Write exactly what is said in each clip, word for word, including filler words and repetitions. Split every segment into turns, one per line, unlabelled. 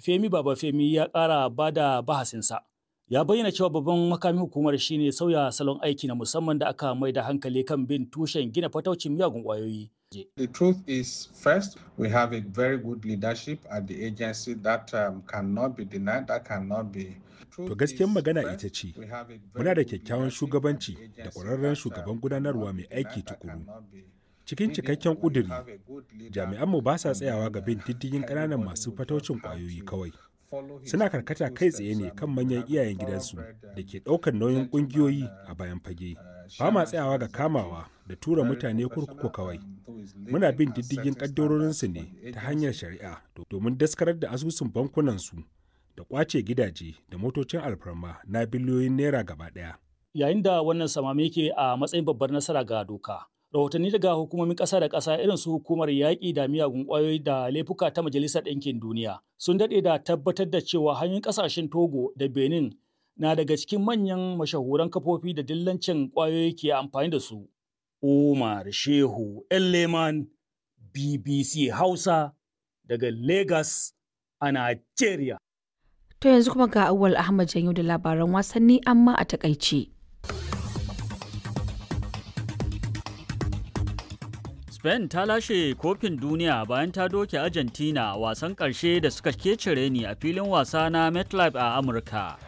Femi Babafemi ya ƙara ba da bahasinsa. Ya bayyana cewa babban makamin hukumar shine sauya salon aiki na musamman da aka mai da hankali kan bin tushen gina fataucin miyagun ƙwayoyi.
The truth is, first, we have a very good leadership at the agency that um, cannot be denied, that cannot be.
To gaskiyar magana ita ce, muna da kyakkyawan shugabanci da ƙwararren shugaban gudanarwa mai aiki tukuru. Cikin cikakken ƙuduri, jami'anmu ba sa tsayawa ga bin diddigin ƙananan masu fataucin ƙwayoyi kawai. Suna karkata kai tsaye ne kan manyan iyayen gidansu da ke ɗaukar nauyin ƙungiyoyi a bayan fage. Ba ma tsayawa ga kamawa da tura mutane kurkuku kawai. Muna bin diddigin ƙaddarorinsu ne ta hanyar shari'a domin daskarar da asusun bankunansu da ƙwace gidaje da motocin alfarma na biliyoyin naira gaba ɗaya.
Yayin da wannan samame ke a matsayin babbar nasara ga doka, rahotanni daga hukumomin ƙasa da ƙasa irin su hukumar yaƙi da miyagun ƙwayoyi da laifuka ta Majalisar Ɗinkin Duniya sun daɗe da tabbatar da cewa hanyoyin ƙasashen Togo da Benin na daga cikin manyan mashahuran kafofi da dillancin ƙwayoyi ke amfani da su. Umar Shehu Elleman, B B C Hausa daga Lagos a Najeriya.
To yanzu kuma ga Auwal Ahmad Janyo da labaran wasanni amma a takaice.
Spain ta lashe kofin duniya bayan ta doke Argentina a wasan ƙarshe da suka kece reni a filin wasa na MetLife a Amurka.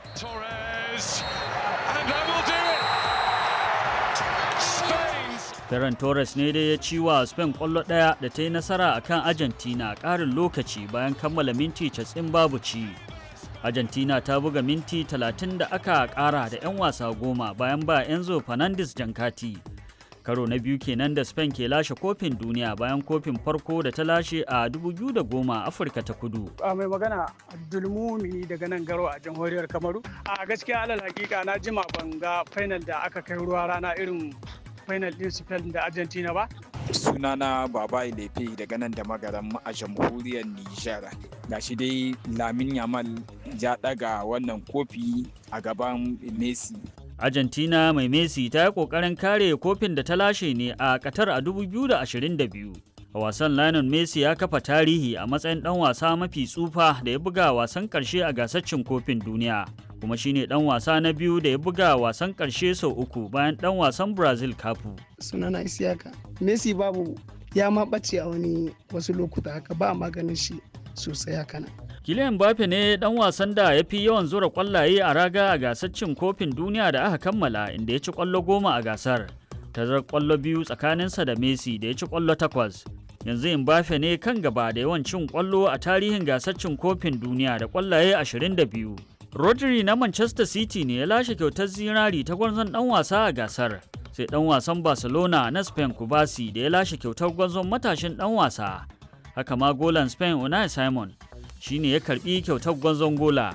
Ferran Torres ne dai ya ci wa Spain ƙwallo ɗaya da ta yi nasara a kan Argentina ƙarin lokaci bayan kammala minti casa'in babu ci. Argentina ta buga minti talatin da aka ƙara da 'yan wasa goma bayan ba Enzo Fernandez jankati. Karo na biyu kenan da Spain ke lashe kofin duniya bayan kofin farko da ta lashe a dubu biyu da goma Afirka ta Kudu.
A mai magana Abdulmumini daga nan Garo a jamhuriyar Kamaru. A gaskiya alal hakika na jima ban ga final da aka kai ruwa rana irin final din Spain da Argentina ba.
Sunana Baba Ilefe daga nan da magaran a jamhuriyar Nijar. Gashi dai Lamin Yamal ya daga wannan kofi a gaban Messi.
Argentina mai Messi ta yi ƙoƙarin kare kofin da ta lashe ne a Qatar a dubu biyu da ashirin da biyu. A wasan Lionel Messi ya kafa tarihi a matsayin ɗan wasa mafi tsufa da ya buga wasan ƙarshe a gasar cin kofin duniya, kuma shine ɗan wasa na biyu da ya buga wasan ƙarshe sau uku bayan ɗan wasan Brazil Cafu.
Sunana Isiyaka. Messi babu ya ma ɓace a wani wasu lokuta haka ba maganin shi sosai haka nan.
Kylian Mbappe ne dan wasan da ya fi yawan zura kwallaye a raga a gasar cin kofin duniya da aka kammala, inda ya ci kwallo goma a gasar. Tazarar kwallo biyu tsakaninsa da Messi da ya ci kwallo takwas. Yanzu Mbappe ne kan gaba da yawan cin kwallo a tarihin gasar cin kofin duniya da kwallaye ashirin da biyu. Rodri na Manchester City ne ya lashe kyautar zinari ta gwarzon dan wasa a gasar. Sai dan wasan Barcelona na Spain Kubasi da ya lashe kyautar gwarzon matashin dan wasa. Haka ma golan Spain Unai Simon shi ne ya karbi kyautar gwanzon gola.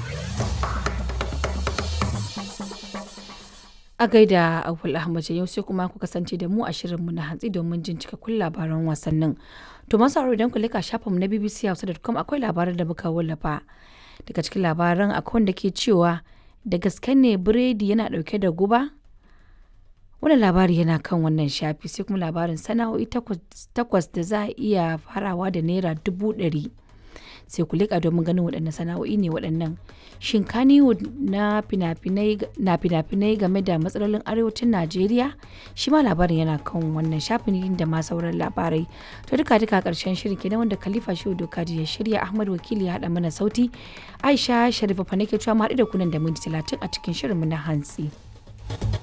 A gaida Abul Ahmad yau sai kuma ku kasance da mu a shirinmu na hantsi domin jin cikakkun labaran wasannin. To masu aro idan ku leka shafinmu na b b c hausa dot com akwai labaran da muka wallafa. Daga cikin labaran akwai wanda ke cewa da gaske ne biredi yana dauke da guba? Wannan labari yana kan wannan shafi, sai kuma labarin sana'o'i takwas da za a iya farawa da naira dubu ɗari. Sai ku leƙa domin ganin waɗannan sana'o'i ne waɗannan. Shin Kannywood na fina-finai game da matsalolin arewacin Najeriya? Shi ma labarin yana kan wannan shafin da ma sauran labarai. To duka duka ƙarshen shirin kenan wanda Khalifa Shehu Dokaji ya shirya, Ahmad Wakili ya haɗa mana sauti. Aisha Sharifa fa nake cewa mu haɗu da kunan da minti talatin a cikin shirinmu na hantsi.